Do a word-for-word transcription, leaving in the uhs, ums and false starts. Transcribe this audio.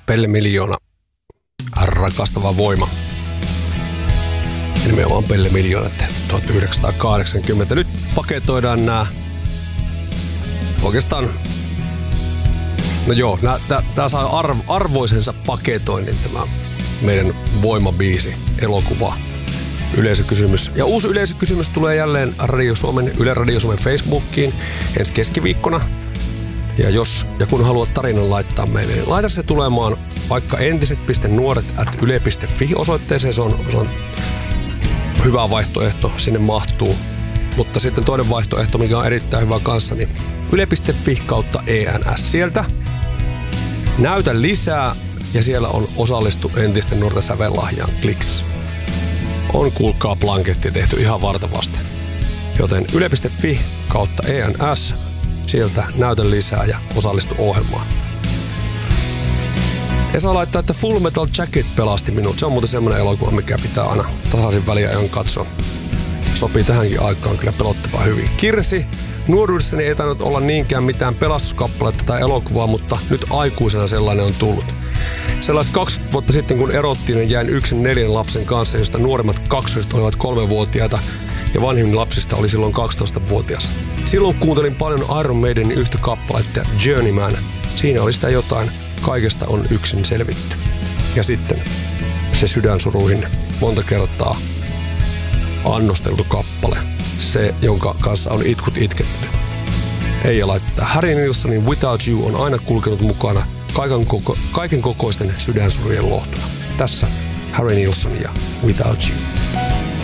Pelle Miljoona, rakastava voima. Ja nimenomaan Pelle Miljoona tuhatyhdeksänsataakahdeksankymmentä. Nyt paketoidaan nämä oikeastaan, no joo, tää saa arv, arvoisensa paketoinnin tämä meidän voimabiisi, elokuva, yleisökysymys. Ja uusi yleisökysymys tulee jälleen Radio Suomen, Yle Radio Suomen Facebookiin ensi keskiviikkona. Ja jos ja kun haluat tarinan laittaa meille, niin laita se tulemaan vaikka entiset piste nuoret at yle piste fi osoitteeseen. Se on, se on hyvä vaihtoehto, sinne mahtuu. Mutta sitten toinen vaihtoehto, mikä on erittäin hyvä kanssa, niin yle piste fi kautta E N S. Sieltä näytä lisää ja siellä on osallistu entisten nuorten sävellahjaan kliks. On kuulkaa blanketti tehty ihan vartavasti. Joten yle piste fi kautta E N S. Sieltä näytä lisää ja osallistu ohjelmaan. Esa laittaa, että Full Metal Jacket pelasti minut. Se on muuten semmoinen elokuva, mikä pitää aina tasaisin väliajan katsoa. Sopii tähänkin aikaan kyllä pelottavaa hyvin. Kirsi, nuoruudessani ei tainnut olla niinkään mitään pelastuskappaletta tai elokuvaa, mutta nyt aikuisena sellainen on tullut. Sellaiset kaksi vuotta sitten, kun erottiin, niin jäin yksin neljän lapsen kanssa, josta nuoremmat kaksoset olivat kolmevuotiaita ja vanhimmin lapsista oli silloin kaksitoistavuotias. Silloin kuuntelin paljon Iron Maidenin yhtä kappaletta Journeyman. Siinä oli sitä jotain, kaikesta on yksin selvitty. Ja sitten se sydänsuruihin monta kertaa annosteltu kappale. Se, jonka kanssa on itkut itketty. Eija laittaa, Harry Nilssonin Without You on aina kulkenut mukana kaiken, koko, kaiken kokoisten sydänsurujen lohtuna. Tässä Harry Nilsson ja Without You.